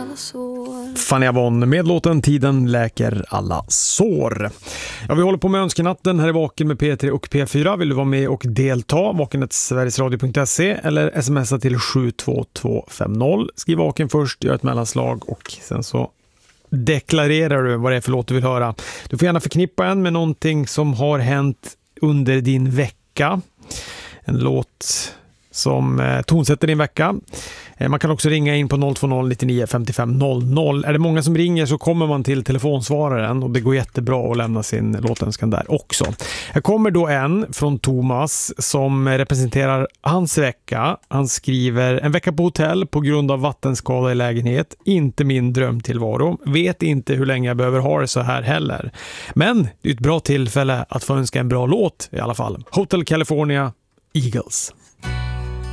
alla sår. Fanny Avon med låten Tiden läker alla sår. Ja, vi håller på med önskenatten här i Vaken med P3 och P4. Vill du vara med och delta? vaken@sverigesradio.se eller smsa till 72250. Skriv Vaken först, gör ett mellanslag och sen så deklarerar du vad det är för låt du vill höra. Du får gärna förknippa en med någonting som har hänt under din vecka. En låt som tonsätter din vecka. Man kan också ringa in på 020 99 55 00. Är det många som ringer så kommer man till telefonsvararen och det går jättebra att lämna sin låtönskan där också. Här kommer då en från Thomas som representerar hans vecka. Han skriver: en vecka på hotell på grund av vattenskada i lägenhet. Inte min drömtillvaro. Vet inte hur länge jag behöver ha det så här heller. Men det är ett bra tillfälle att få önska en bra låt i alla fall. Hotel California, Eagles.